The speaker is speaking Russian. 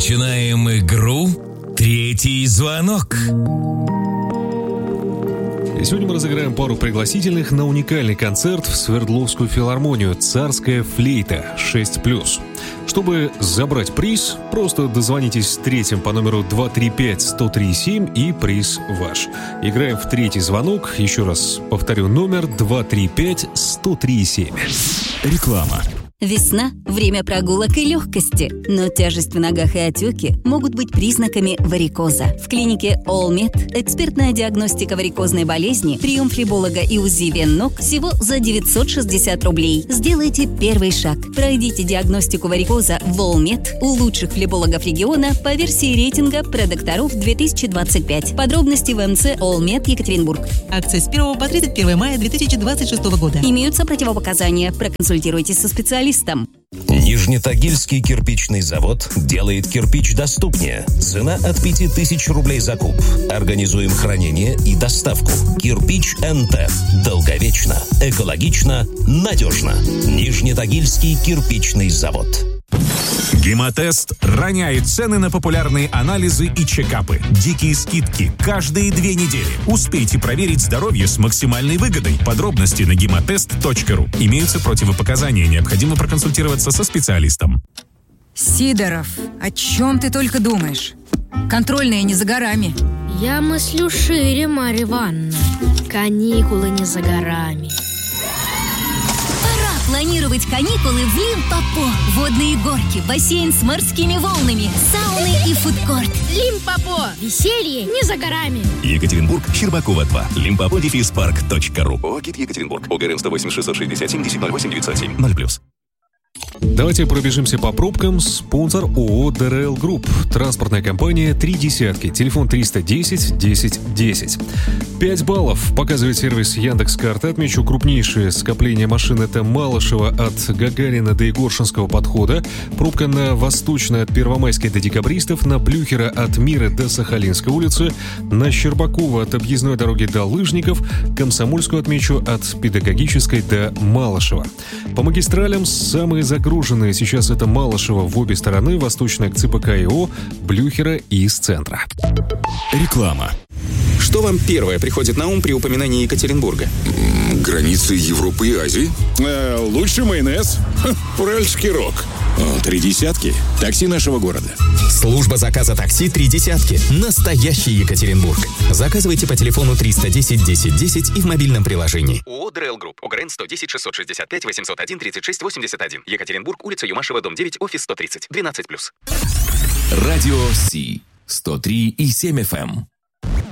Начинаем игру «Третий звонок». И сегодня мы разыграем пару пригласительных на уникальный концерт в Свердловскую филармонию «Царская флейта» 6+. Чтобы забрать приз, просто дозвонитесь третьим по номеру 235-103-7 и приз ваш. Играем в третий звонок. Еще раз повторю, номер 235-103-7. Реклама. Весна – время прогулок и легкости, но тяжесть в ногах и отеки могут быть признаками варикоза. В клинике All-Med экспертная диагностика варикозной болезни, прием флеболога и УЗИ вен ног всего за 960 рублей. Сделайте первый шаг. Пройдите диагностику варикоза в All-Med у лучших флебологов региона по версии рейтинга продокторов 2025. Подробности в МЦ All-Med Екатеринбург. Акция с 1 по 31 мая 2026 года. Имеются противопоказания. Проконсультируйтесь со специалистом. Нижнетагильский кирпичный завод делает кирпич доступнее. Цена от 5000 рублей за куб. Организуем хранение и доставку. Кирпич НТ. Долговечно, экологично, надежно. Нижнетагильский кирпичный завод. Гемотест роняет цены на популярные анализы и чекапы. Дикие скидки каждые 2 недели. Успейте проверить здоровье с максимальной выгодой. Подробности на гемотест.ру. Имеются противопоказания. Необходимо проконсультироваться со специалистом. Сидоров, о чем ты только думаешь? Контрольные не за горами. Я мыслю шире, Марья Ивановна. Каникулы не за горами. Планировать каникулы в Лимпопо. Водные горки, бассейн с морскими волнами, сауны и фудкорт. Лимпопо. Веселье не за горами. Екатеринбург, Щербакова 2. Limpopo-park.ru. ОГИ Екатеринбург. ОГРН 108 667 1008 907 0+. Давайте пробежимся по пробкам. Спонсор ООО ДРЛ Групп. Транспортная компания 3 десятки. Телефон 310 10 10. 5 баллов показывает сервис Яндекс.Карты. Отмечу крупнейшее скопление машин. Это Малышево от Гагарина до Егоршинского подхода. Пробка на Восточной от Первомайской до Декабристов. На Блюхера от Мира до Сахалинской улицы. На Щербакова от объездной дороги до Лыжников. Комсомольскую отмечу от Педагогической до Малышева. По магистралям самые загруженные сейчас это Малышево в обе стороны, Восточная к ЦПК-ИО, Блюхера и из центра. Реклама. Что вам первое приходит на ум при упоминании Екатеринбурга? Границы Европы и Азии. Лучший майонез. Уральский рок. 3 десятки. Такси нашего города. Служба заказа такси 3 десятки. Настоящий Екатеринбург. Заказывайте по телефону 310 10 10 и в мобильном приложении. ООО ДРЛ Групп. ОГРН 110 665 801 36 81. Екатеринбург, улица Юмашева, дом 9, офис 130. 12+. Радио Си. 103,7 FM.